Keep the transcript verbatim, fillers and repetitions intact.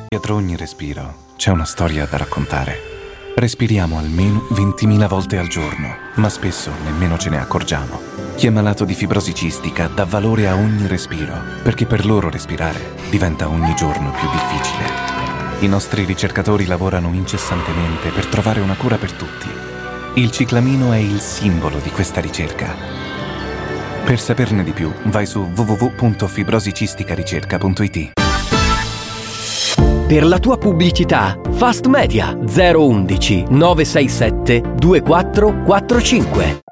Dietro ogni respiro c'è una storia da raccontare. Respiriamo almeno ventimila volte al giorno, ma spesso nemmeno ce ne accorgiamo. Chi è malato di fibrosi cistica dà valore a ogni respiro, perché per loro respirare diventa ogni giorno più difficile. I nostri ricercatori lavorano incessantemente per trovare una cura per tutti. Il ciclamino è il simbolo di questa ricerca. Per saperne di più, vai su w w w punto fibrosicisticaricerca punto i t. Per la tua pubblicità, Fast Media zero uno uno nove sei sette due quattro quattro cinque.